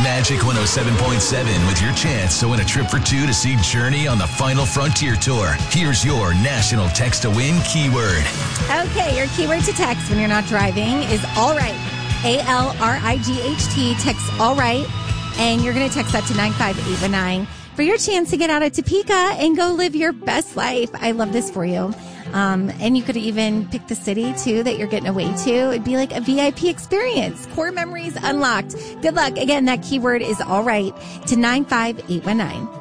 Magic 107.7 with your chance to win a trip for two to see Journey on the Final Frontier Tour. Here's your national text to win keyword. Okay, your keyword to text when you're not driving is all right. ALRIGHT. Text all right. And you're going to text that to 95819 for your chance to get out of Topeka and go live your best life. I love this for you. And you could even pick the city, too, that you're getting away to. It'd be like a VIP experience. Core memories unlocked. Good luck. Again, that keyword is all right to 95819.